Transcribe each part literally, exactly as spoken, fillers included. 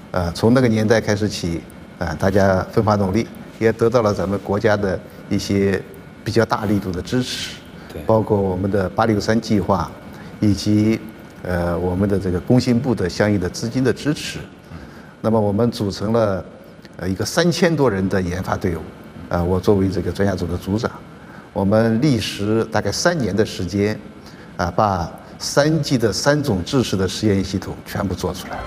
呃，从那个年代开始起，啊、呃，大家奋发努力，也得到了咱们国家的一些比较大力度的支持， 对， 包括我们的八六三计划，以及呃我们的这个工信部的相应的资金的支持。那么我们组成了呃一个三千多人的研发队伍，啊、呃，我作为这个专家组的组长，我们历时大概三年的时间，啊、呃，把三 G 的三种制式的实验系统全部做出来了。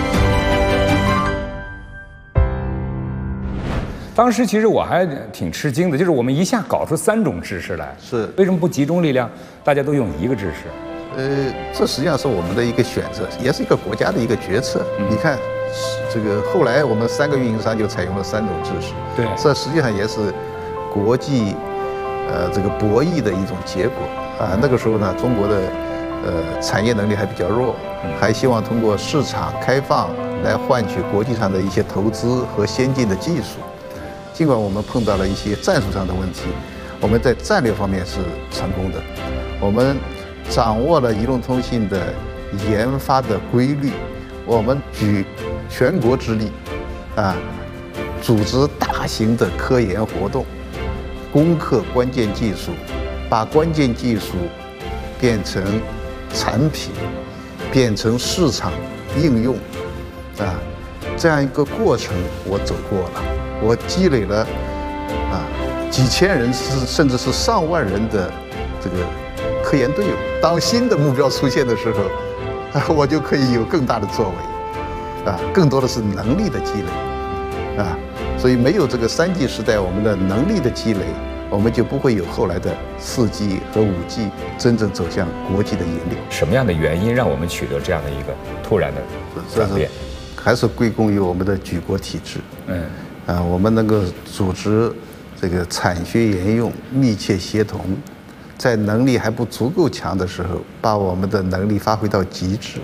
当时其实我还挺吃惊的，就是我们一下搞出三种制式来， 是为什么不集中力量，大家都用一个制式？ 呃，这实际上是我们的一个选择，也是一个国家的一个决策。嗯、你看，这个后来我们三个运营商就采用了三种制式， 对， 这实际上也是国际呃这个博弈的一种结果啊。那个时候呢，中国的呃产业能力还比较弱，还希望通过市场开放来换取国际上的一些投资和先进的技术。尽管我们碰到了一些战术上的问题，我们在战略方面是成功的。我们掌握了移动通信的研发的规律，我们举全国之力，啊，组织大型的科研活动，攻克关键技术，把关键技术变成产品，变成市场应用，啊，这样一个过程我走过了。我积累了啊几千人甚甚至是上万人的这个科研队伍。当新的目标出现的时候，啊，我就可以有更大的作为，啊，更多的是能力的积累，啊，所以没有这个三 G 时代我们的能力的积累，我们就不会有后来的四 G 和五 G 真正走向国际的引领。 什么样的原因让我们取得这样的一个突然的转变？ 还是归功于我们的举国体制。 嗯。 啊，我们能够组织这个产学研用密切协同，在能力还不足够强的时候，把我们的能力发挥到极致。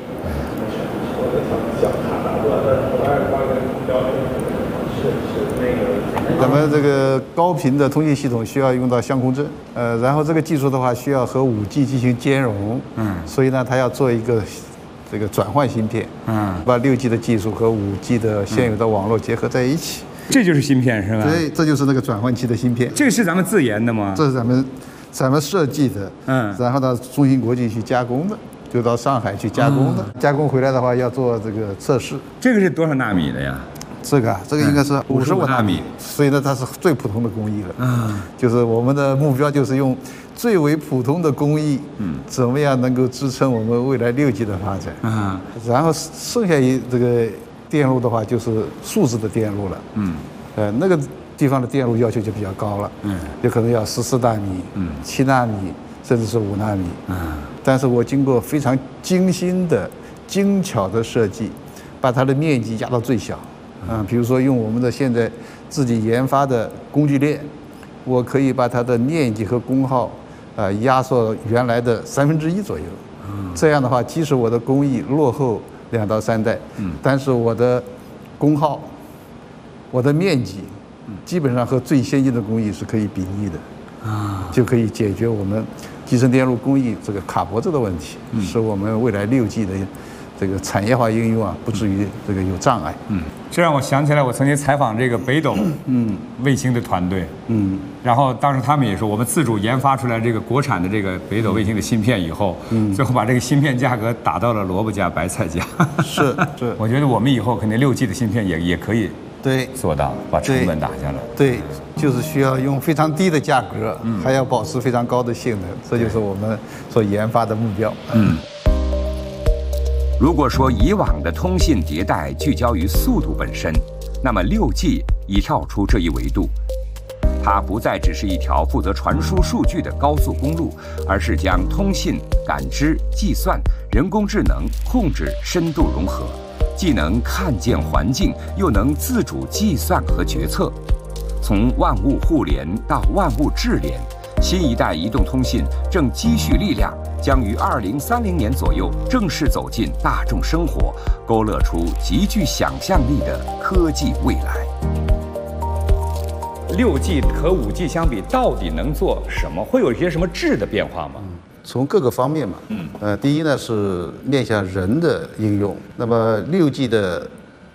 咱们这个高频的通信系统需要用到相控阵，呃，然后这个技术的话需要和五 G 进行兼容，嗯，所以呢，它要做一个这个转换芯片，嗯，把六 G 的技术和五 G 的现有的网络结合在一起。 这就是芯片是吧？ 对，这就是那个转换器的芯片。 这个是咱们自研的吗？ 这是咱们咱们设计的，嗯，然后到中芯国际去加工的，就到上海去加工的。嗯、加工回来的话要做这个测试。 这个是多少纳米的呀？ 这个啊，这个应该是五十五纳米，所以呢，它是最普通的工艺了。嗯，就是我们的目标就是用最为普通的工艺，嗯，怎么样能够支撑我们未来六 G 的发展？嗯，然后剩下一这个。电路的话就是数字的电路了，嗯，呃，那个地方的电路要求就比较高了，嗯，有可能要十四纳米，嗯，七纳米，甚至是五纳米，嗯，但是我经过非常精心的、精巧的设计，把它的面积压到最小，嗯，比如说用我们的现在自己研发的工具链，我可以把它的面积和功耗，呃，压缩原来的三分之一左右，嗯，这样的话，即使我的工艺落后两到三代，嗯，但是我的功耗、我的面积，基本上和最先进的工艺是可以比拟的，啊，就可以解决我们集成电路工艺这个卡脖子的问题，嗯，使我们未来六 G 的这个产业化应用啊，不至于这个有障碍。嗯，这让我想起来，我曾经采访这个北斗嗯卫星的团队，嗯，然后当时他们也说，我们自主研发出来这个国产的这个北斗卫星的芯片以后，嗯，最后把这个芯片价格打到了萝卜价、白菜价。是是，我觉得我们以后肯定六 G 的芯片也也可以对做到把成本打下来。对，就是需要用非常低的价格，嗯，还要保持非常高的性能，这就是我们所研发的目标。嗯。 如果说以往的通信迭代聚焦于速度本身，那么 六 G 已跳出这一维度，它不再只是一条负责传输数据的高速公路，而是将通信、感知、计算、人工智能、控制深度融合，既能看见环境，又能自主计算和决策。从万物互联到万物智联，新一代移动通信正积蓄力量，将于二零三零年左右正式走进大众生活，勾勒出极具想象力的科技未来。 六 G 和五 G 相比，到底能做什么？会有一些什么质的变化吗？ 从各个方面嘛，嗯，呃，第一呢是面向人的应用。那么六 G 的